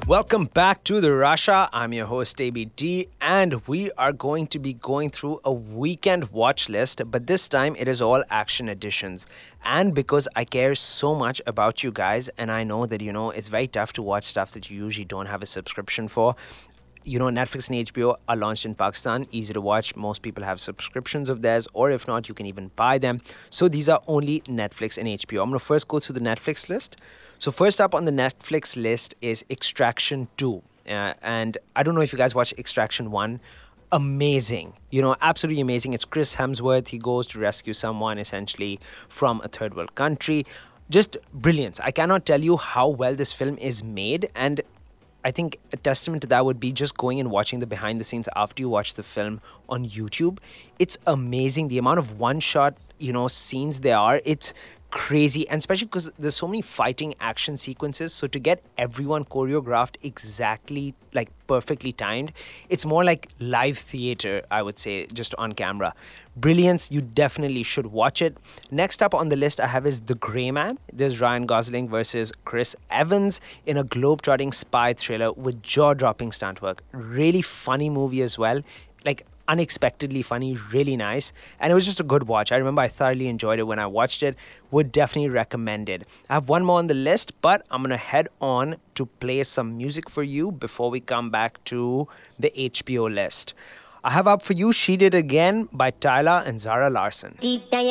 Welcome back to the Rasha. I'm your host ABD, and we are going to be going through a weekend watch list, but this time it is all action editions. And because I care so much about you guys, and I know that it's very tough to watch stuff that you usually don't have a subscription for. Netflix and HBO are launched in Pakistan, easy to watch. Most people have subscriptions of theirs, or if not, you can even buy them. So these are only Netflix and HBO. I'm going to first go through the Netflix list. So, first up on the Netflix list is Extraction 2. And I don't know if you guys watch Extraction 1. Amazing, absolutely amazing. It's Chris Hemsworth. He goes to rescue someone essentially from a third world country. Just brilliance. I cannot tell you how well this film is made, and I think a testament to that would be just going and watching the behind the scenes after you watch the film on YouTube. It's amazing the amount of one shot, scenes there are. It's crazy, and especially because there's so many fighting action sequences. So to get everyone choreographed exactly, like perfectly timed, it's more like live theater, I would say, just on camera. Brilliance. You definitely should watch it. Next up on the list I have is The Grey Man. There's Ryan Gosling versus Chris Evans in a globe-trotting spy thriller with jaw-dropping stunt work. Really funny movie as well. Like unexpectedly funny, really nice, and it was just a good watch. I remember I thoroughly enjoyed it when I watched it. Would definitely recommend it. I have one more on the list, but I'm gonna head on to play some music for you before we come back to the HBO list. I have up for you She Did Again by Tyler and Zara Larson. Deep down